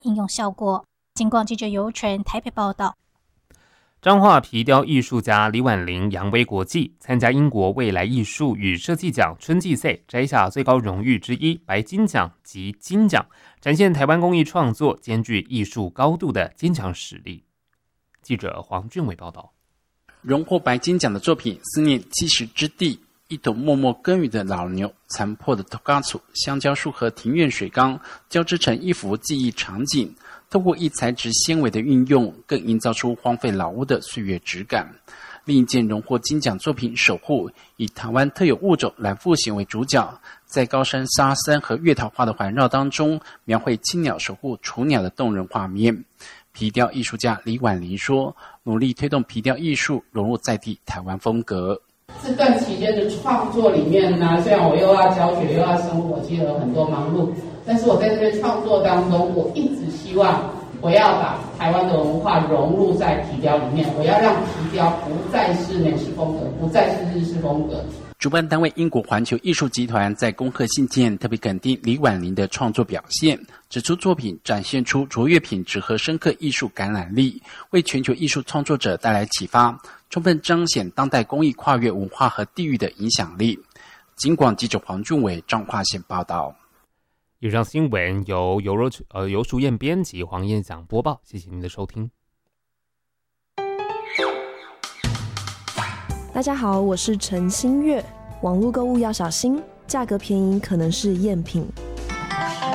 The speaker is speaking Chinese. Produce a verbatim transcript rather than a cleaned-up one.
应用效果。警广记者尤纯台北报道。 彰化皮雕艺术家李婉玲扬威国际，参加英国未来艺术与设计奖春季赛，摘下最高荣誉之一白金奖及金奖，展现台湾工艺创作兼具艺术高度的坚强实力。记者黄俊伟报道。 荣获白金奖的作品《思念七十之地》，一头默默耕耘的老牛，残破的头嘎厝、香蕉树和庭院水缸交织成一幅记忆场景。透过异材质纤维的运用，更营造出荒废老屋的岁月质感。另一件荣获金奖作品《守护》，以台湾特有物种蓝腹鹇为主角，在高山沙僧和月桃花的环绕当中，描绘青鸟守护雏鸟的动人画面。皮雕艺术家李婉玲说，努力推动皮雕艺术融入在地台湾风格。 这段期间的创作里面呢，虽然我又要教学又要生活，其实有很多忙碌，但是我在这边创作当中，我一直希望我要把台湾的文化融入在皮雕里面，我要让皮雕不再是美式风格，不再是日式风格。 主办单位英国环球艺术集团在恭贺信件特别肯定李婉玲的创作表现，指出作品展现出卓越品质和深刻艺术感染力，为全球艺术创作者带来启发，充分彰显当代工艺跨越文化和地域的影响力。警广记者黄俊伟彰化县报道。 以上新闻由游柔呃游淑燕编辑，黄燕讲播报，谢谢您的收听。 大家好，我是陈新月。网络购物要小心，价格便宜可能是赝品。